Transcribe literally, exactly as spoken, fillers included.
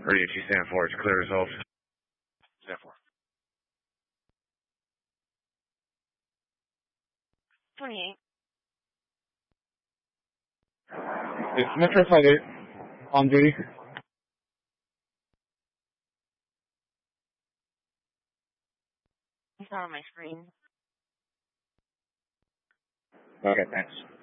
Or if you stand for, it's clear result. Stand for. twenty-eight. It's Metro five eight on duty. It's not on my screen. Okay, thanks.